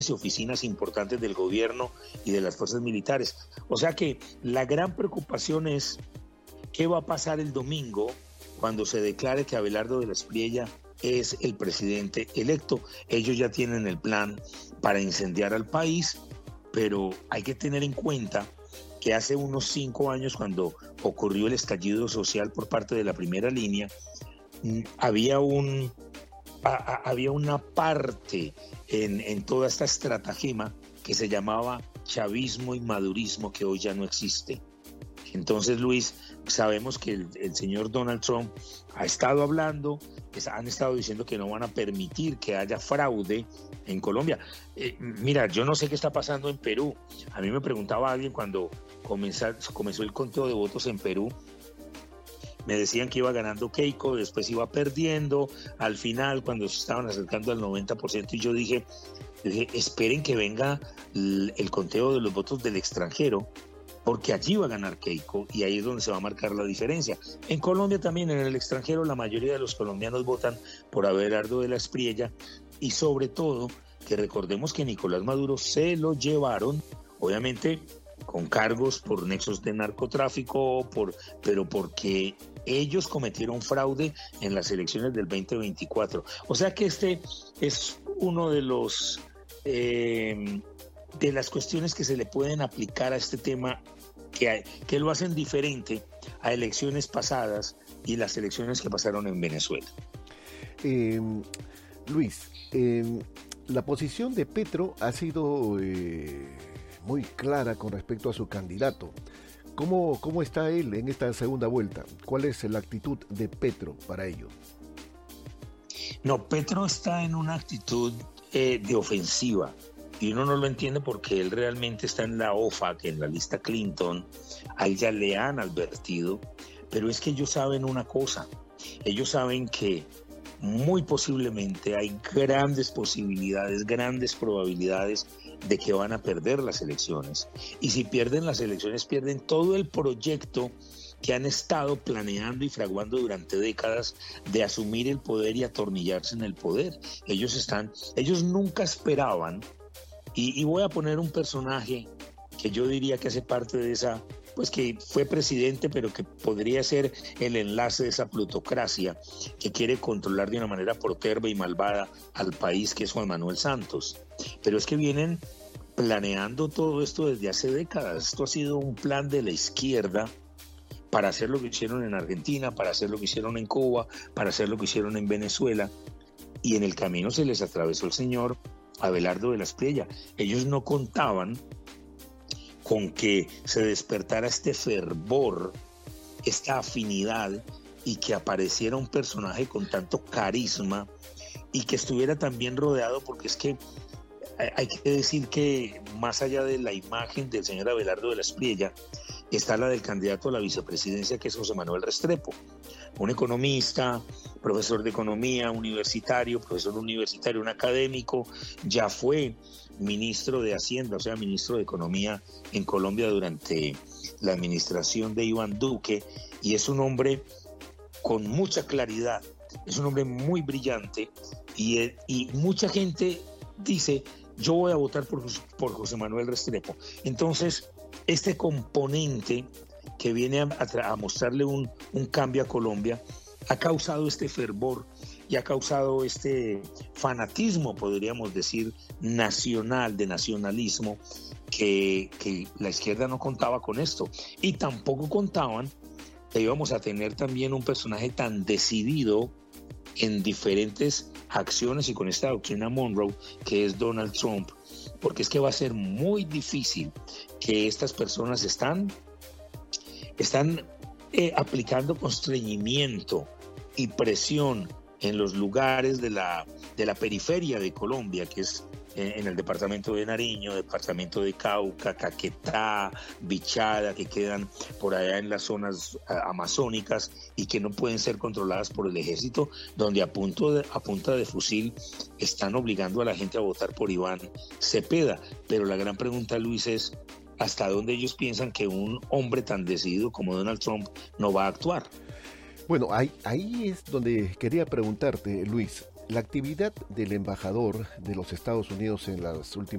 y oficinas importantes del gobierno y de las fuerzas militares. O sea que la gran preocupación es qué va a pasar el domingo cuando se declare que Abelardo de la Espriella es el presidente electo. Ellos ya tienen el plan para incendiar al país, pero hay que tener en cuenta que hace unos 5 años, cuando ocurrió el estallido social por parte de la primera línea, había una parte en toda esta estratagema que se llamaba chavismo y madurismo, que hoy ya no existe. Entonces, Luis, sabemos que el señor Donald Trump ha estado hablando, han estado diciendo que no van a permitir que haya fraude en Colombia. Mira, yo no sé qué está pasando en Perú. A mí me preguntaba alguien cuando comenzó el conteo de votos en Perú. Me decían que iba ganando Keiko, después iba perdiendo, al final cuando se estaban acercando al 90%, y yo dije, esperen que venga el conteo de los votos del extranjero, porque allí va a ganar Keiko y ahí es donde se va a marcar la diferencia. En Colombia también, en el extranjero, la mayoría de los colombianos votan por Abelardo de la Espriella, y sobre todo que recordemos que Nicolás Maduro se lo llevaron, obviamente con cargos por nexos de narcotráfico, pero porque ellos cometieron fraude en las elecciones del 2024. O sea que este es uno de los de las cuestiones que se le pueden aplicar a este tema que lo hacen diferente a elecciones pasadas y las elecciones que pasaron en Venezuela. Luis, la posición de Petro ha sido muy clara con respecto a su candidato. ¿Cómo está él en esta segunda vuelta? ¿Cuál es la actitud de Petro para ello? No, Petro está en una actitud de ofensiva, y uno no lo entiende porque él realmente está en la OFAC, en la lista Clinton. A él ya le han advertido, pero es que ellos saben una cosa, ellos saben que muy posiblemente hay grandes posibilidades, grandes probabilidades de que van a perder las elecciones. Y si pierden las elecciones, pierden todo el proyecto que han estado planeando y fraguando durante décadas de asumir el poder y atornillarse en el poder. Ellos nunca esperaban, y voy a poner un personaje que yo diría que hace parte de esa, pues que fue presidente, pero que podría ser el enlace de esa plutocracia que quiere controlar de una manera proterva y malvada al país, que es Juan Manuel Santos. Pero es que vienen planeando todo esto desde hace décadas. Esto ha sido un plan de la izquierda para hacer lo que hicieron en Argentina, para hacer lo que hicieron en Cuba, para hacer lo que hicieron en Venezuela, y en el camino se les atravesó el señor Abelardo de la Espriella. Ellos no contaban con que se despertara este fervor, esta afinidad, y que apareciera un personaje con tanto carisma y que estuviera también rodeado, porque es que hay que decir que más allá de la imagen del señor Abelardo de la Espriella está la del candidato a la vicepresidencia, que es José Manuel Restrepo, un economista, profesor de economía universitario, un académico, ya fue ministro de Hacienda, o sea, ministro de Economía en Colombia durante la administración de Iván Duque, y es un hombre con mucha claridad, es un hombre muy brillante, y mucha gente dice, yo voy a votar por José Manuel Restrepo. Entonces, este componente que viene a mostrarle un cambio a Colombia ha causado este fervor y ha causado este fanatismo, podríamos decir, nacional, de nacionalismo, que la izquierda no contaba con esto, y tampoco contaban que íbamos a tener también un personaje tan decidido en diferentes acciones y con esta doctrina Monroe, que es Donald Trump, porque es que va a ser muy difícil que estas personas están aplicando constreñimiento y presión en los lugares de la periferia de Colombia, que es en el departamento de Nariño, departamento de Cauca, Caquetá, Bichada, que quedan por allá en las zonas amazónicas y que no pueden ser controladas por el ejército, donde a punta de fusil están obligando a la gente a votar por Iván Cepeda. Pero la gran pregunta, Luis, es ¿hasta dónde ellos piensan que un hombre tan decidido como Donald Trump no va a actuar? Bueno, ahí es donde quería preguntarte, Luis, la actividad del embajador de los Estados Unidos en las últimas